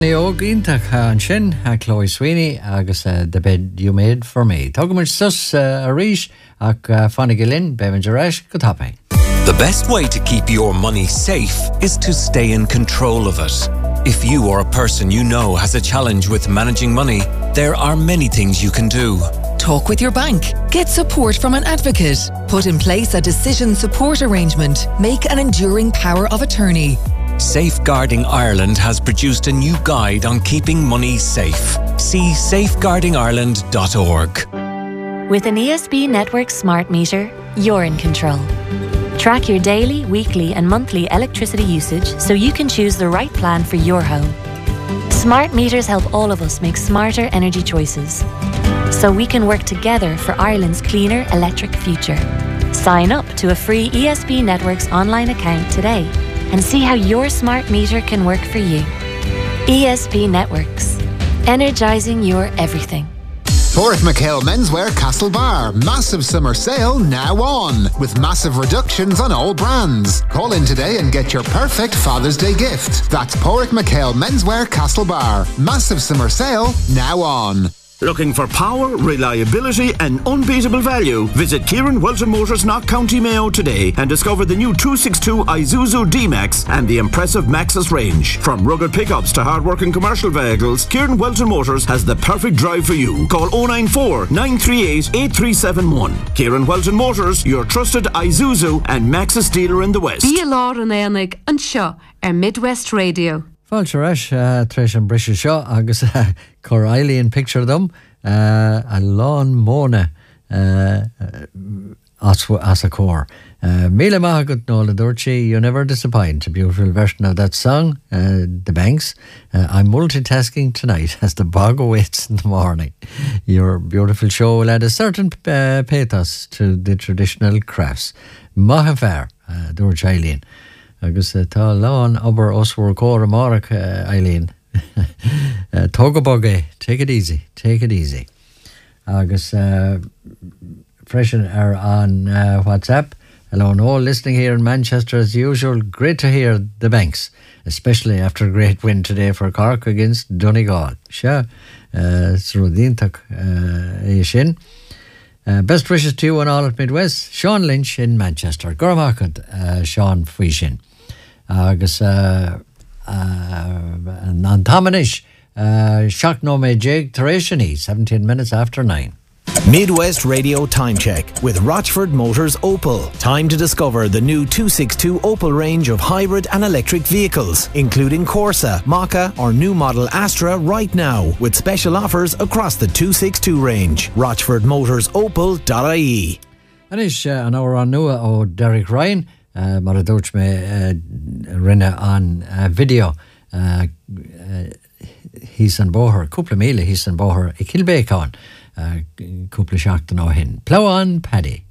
Ítach an sin Chloe Sweeney agus The Bed You Made For Me. Tugamid sus a rís ach fannig linn bevan jaresh go tapé. The best way to keep your money safe is to stay in control of it. If you or a person you know has a challenge with managing money, there are many things you can do. Talk with your bank. Get support from an advocate. Put in place a decision support arrangement. Make an enduring power of attorney. Safeguarding Ireland has produced a new guide on keeping money safe. See safeguardingireland.org. With an ESB Network smart meter, you're in control. Track your daily, weekly and monthly electricity usage so you can choose the right plan for your home. Smart meters help all of us make smarter energy choices, so we can work together for Ireland's cleaner electric future. Sign up to a free ESB Networks online account today and see how your smart meter can work for you. ESB Networks. Energising your everything. Porrick McHale Menswear Castlebar. Massive summer sale now on, with massive reductions on all brands. Call in today and get your perfect Father's Day gift. That's Porrick McHale Menswear Castlebar. Massive summer sale now on. Looking for power, reliability and unbeatable value? Visit Kieran Welton Motors, Knock County Mayo today and discover the new 262 Isuzu D-Max and the impressive Maxus range. From rugged pickups to hard-working commercial vehicles, Kieran Welton Motors has the perfect drive for you. Call 094 938 8371. Kieran Welton Motors, your trusted Isuzu and Maxus dealer in the West. Bí lár an éanaig an seo Midwest Radio. Fáilte treis an brise seo agus cur Eileen picture them a lawn móna as a core. Míle maith go nóla dúirtí, you never disappoint. A beautiful version of that song, The Banks. I'm multitasking tonight as the bog awaits in the morning. Your beautiful show will add a certain pathos to the traditional crafts. Maith fair, dúirt Eileen. Agus tá lán aber oswar córa marach Eileen. Togaboge, take it easy. Agus freshen are on WhatsApp. Hello and all listening here in Manchester as usual. Great to hear the Banks, especially after a great win today for Cork against Donegal. Sure, Srudintach Shin. Best wishes to you and all at Midwest. Sean Lynch in Manchester. Gormakad, Sean Fuishin. Agus an Antamanish Shock no me jig Tereshani 17 minutes after 9. Midwest Radio Time Check with Rochford Motors Opel. Time to discover the new 262 Opel range of hybrid and electric vehicles, including Corsa, Maka or new model Astra right now, with special offers across the 262 range. RochfordMotorsOpel.ie. Anish an hour on nua o Derek Ryan. Mar a dúirt me rinne an video hís an bóthir, cúpla míle hís an bóthir I Kilbéacán, cúpla seachtain ó hin. Pláán Paddy.